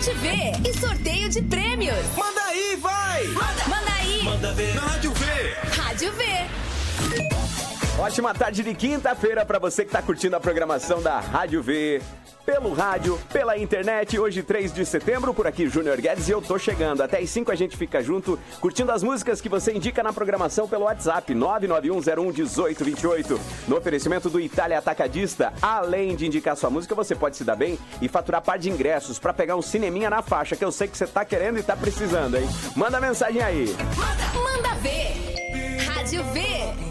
Gente vê e sorteio de prêmios. Manda aí, vai! Manda aí! Manda ver na Rádio V! Rádio V! Ótima tarde de quinta-feira para você que está curtindo a programação da Rádio V. Pelo rádio, pela internet, hoje 3 de setembro, por aqui Júnior Guedes e eu tô chegando. Até às 5 a gente fica junto, curtindo as músicas que você indica na programação pelo WhatsApp 991011828. No oferecimento do Itália Atacadista, além de indicar sua música, você pode se dar bem e faturar par de ingressos para pegar um cineminha na faixa, que eu sei que você tá querendo e tá precisando, hein? Manda mensagem aí. Manda ver! Rádio V!